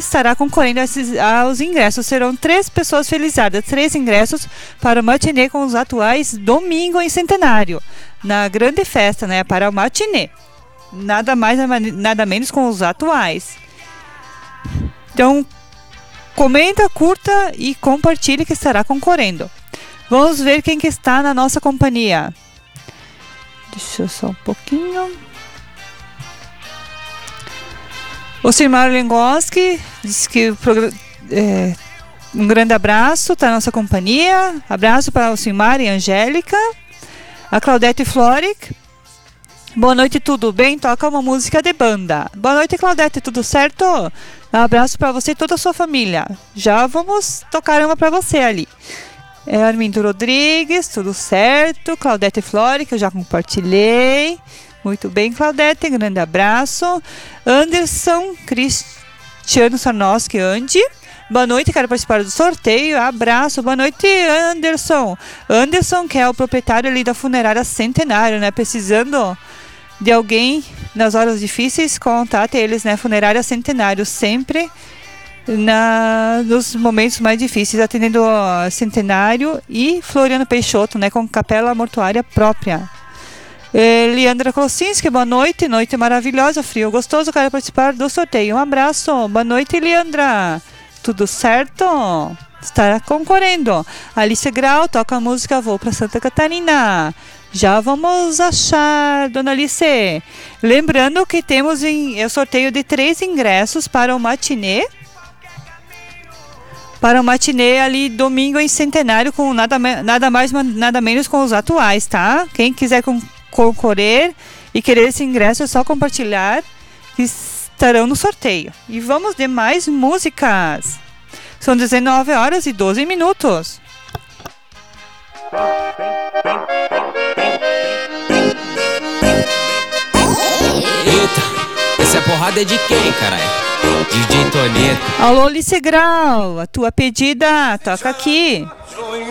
estará concorrendo aos ingressos. Serão 3 pessoas felizardas, 3 ingressos para o matinê com os atuais domingo em Centenário. Na grande festa, né? Para o matinê. Nada mais, nada menos com os atuais. Então, comenta, curta e compartilhe que estará concorrendo. Vamos ver quem que está na nossa companhia. Deixa eu só um pouquinho. O Silmar Lengoski disse que um grande abraço, está na nossa companhia. Abraço para o Silmar e a Angélica. A Claudete Floric. Boa noite, tudo bem? Toca uma música de banda. Boa noite, Claudete, tudo certo? Um abraço para você e toda a sua família. Já vamos tocar uma para você ali. Armindo Rodrigues, tudo certo. Claudete Floric, que eu já compartilhei. Muito bem, Claudete, grande abraço. Anderson Cristiano Sarnowski, Andy. Boa noite, quero participar do sorteio. Abraço, boa noite, Anderson. Anderson, que é o proprietário ali da funerária Centenário, né? Precisando de alguém nas horas difíceis, contate eles, né? Funerária Centenário, sempre nos momentos mais difíceis, atendendo o Centenário e Floriano Peixoto, né? Com capela mortuária própria. Leandra Klosinski, boa noite, noite maravilhosa, frio gostoso, quero participar do sorteio. Um abraço, boa noite, Leandra. Tudo certo? Está concorrendo. Alice Grau, toca a música Vou para Santa Catarina. Já vamos achar, dona Alice. Lembrando que temos o sorteio de 3 ingressos para o matinê. Para o matinê ali domingo em Centenário, com nada mais, nada menos com os atuais, tá? Quem quiser concorrer e querer esse ingresso é só compartilhar que estarão no sorteio. E vamos de mais músicas. São 19h12. Eita, essa porrada é de quem, caralho? DJ Toneto. Alô, Alice Grau, a tua pedida, toca aqui.